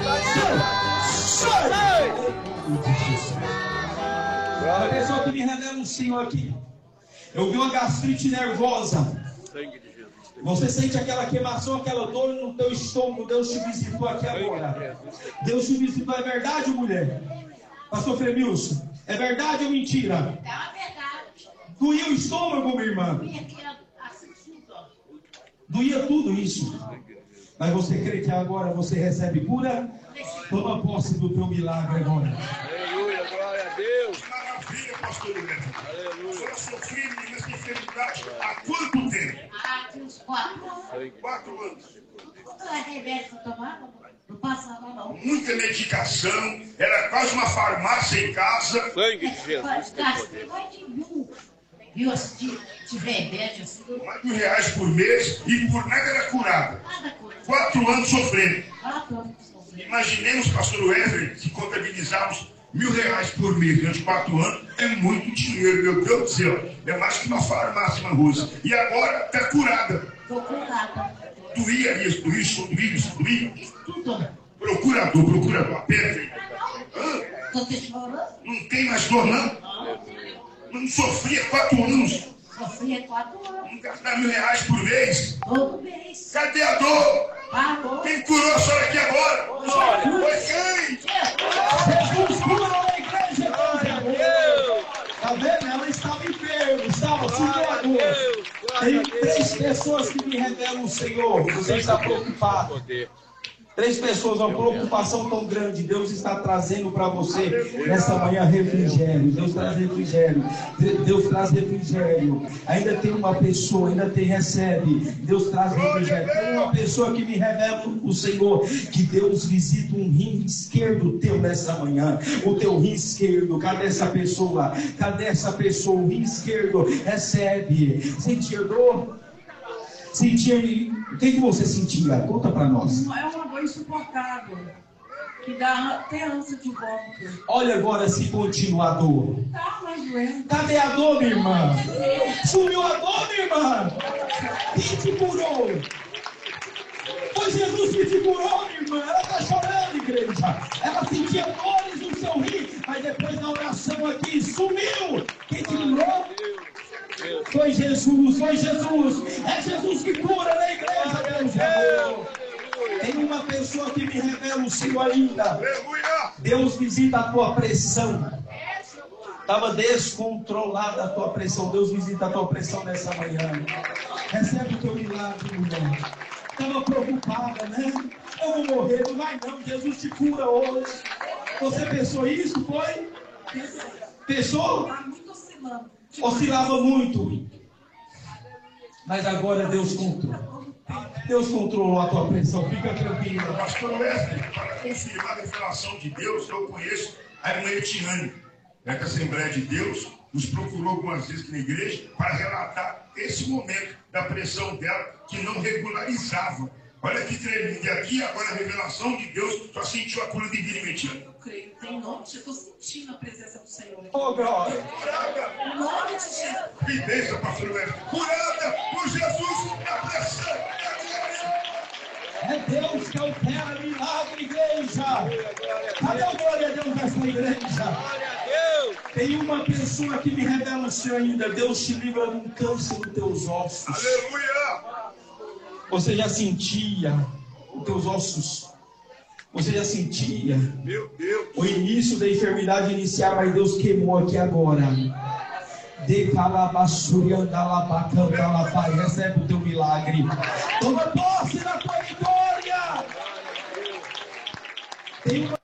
Sai! A pessoa que me revela um Senhor aqui. Eu vi uma gastrite nervosa. Você sente aquela queimação, aquela dor no teu estômago. Deus te visitou aqui agora. Deus te visitou. É verdade, mulher? Pastor Fremilson, é verdade ou mentira? É uma verdade. Doía o estômago, minha irmã? Doía tudo isso. Mas você crê que agora você recebe cura? Toma posse do teu milagre agora. Aleluia, glória a Deus. Maravilha, pastor Neto. Aleluia. Eu sofri nessa enfermidade há quanto tempo? Há uns 4 anos. 4 anos. Quanto remédio que eu tomava? Não passava não. Muita medicação, era quase uma farmácia em casa. Sangue de Jesus. Gastei mais de mil de remédio assim. Mais de R$1.000 por mês e por nada era curada. Nada coisa. 4 anos sofrendo. 4 anos sofrendo. Imaginemos, pastor Wesley, que contabilizarmos R$1.000 por mês durante 4 anos, é muito dinheiro, meu Deus do céu. É mais que uma farmácia na Rússia. E agora está curada. Estou curada. Doía isso, doía. Tudo. Procurador, a pedra. Estou te chorando? Não tem mais dor, não? Não sofria 4 anos. Sofria 4 anos. Não gastar R$1.000 por mês. Todo mês. Cadê a dor? Parou. Quem curou a senhora aqui agora? Foi quem? Jesus cura na igreja. Glória a Deus. Tá vendo? Ela estava enferma, estava sentindo. Tem 3 pessoas que me revelam o Senhor. Você está preocupado. 3 pessoas, uma preocupação tão grande. Deus está trazendo para você nessa manhã refrigério. Deus traz refrigério. Deus traz refrigério. Ainda tem uma pessoa, recebe. Deus traz refrigério. Tem uma pessoa que me revela o Senhor, que Deus visita um rim esquerdo teu nessa manhã. O teu rim esquerdo. Cadê essa pessoa? O rim esquerdo recebe. Sentir dor? O que você sentia? Conta para nós. É uma dor insuportável, que dá até ânsia de vômito. Olha agora se continua a dor. Tá mais doendo. Cadê a dor, minha irmã? Sumiu a dor, minha irmã? Quem te curou? Foi Jesus que te curou, minha irmã. Ela está chorando, igreja. Ela sentia dores no seu rim, mas depois da oração aqui, sumiu. Quem te curou? Foi Jesus. É Jesus que cura na igreja, Deus. Tem uma pessoa que me revela o Senhor ainda. Deus visita a tua pressão. Estava descontrolada a tua pressão. Deus visita a tua pressão nessa manhã. Recebe o teu milagre, mulher. Estava preocupada, né? Eu vou morrer, não vai não. Jesus te cura hoje. Você pensou isso, foi? Pensou? Tá muito oscilando. Oscilava muito. Mas agora Deus controlou. Deus controlou a tua pressão. Fica tranquila. Pastor Wesley, para confirmar a revelação de Deus, eu conheço a irmã Etiane, da Assembleia de Deus, nos procurou algumas vezes aqui na igreja para relatar esse momento da pressão dela, que não regularizava. Olha que tremendo. E aqui agora a revelação de Deus, só sentiu a cura divina, Etiane. Eu creio. Tem nome, eu estou sentindo a presença do Senhor. Oh, glória. Curada! Em nome de Jesus. Que bênção, pastor Wesley. Curada por Jesus da pressão. É Deus que opera milagre, igreja. Cadê a glória a Deus nessa igreja? Tem uma pessoa que me revela o Senhor ainda. Deus te livra de um câncer nos teus ossos. Aleluia! Você já sentia os teus ossos? Você já sentia Meu Deus! o início da enfermidade iniciar, mas Deus queimou aqui agora. De calabasuriandalabacandalapai, recebe o teu milagre. Toma posse da tua vitória. Tem uma